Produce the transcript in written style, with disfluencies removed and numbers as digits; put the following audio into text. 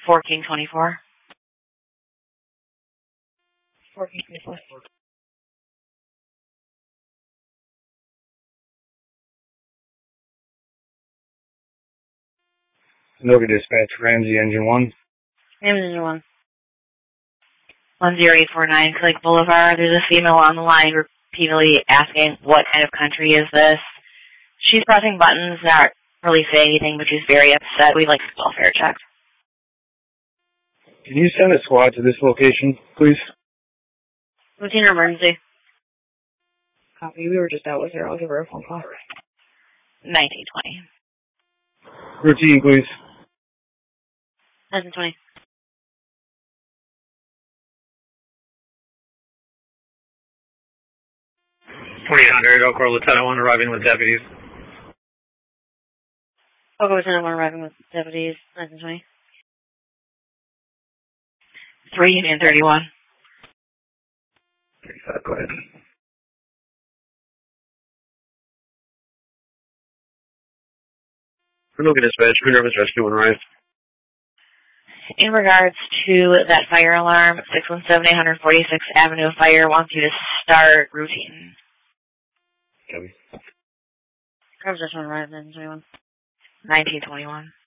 1424. 1424. Sunoco Dispatch, Ramsey, Engine 1. Engine 1. 10849 Lake Boulevard. There's a female on the line repeatedly asking what kind of country is this. She's pressing buttons, not really saying anything, but she's very upset. We'd like to welfare check. Can you send a squad to this location, please? Routine or emergency? Copy. We were just out with her. I'll give her a phone call. 1920. Routine, please. 1920. 2800, Oak Lieutenant 1 arriving with deputies. Oak Lieutenant 1 arriving with deputies. 1920. 3 Union 31. 35, go ahead. Sunoco Dispatch, Pre-Nervous Rescue 1 arrived. In regards to that fire alarm, 617 846th Avenue Fire wants you to start routine. Copy. Coverage 1 arrived, 1921. 1921.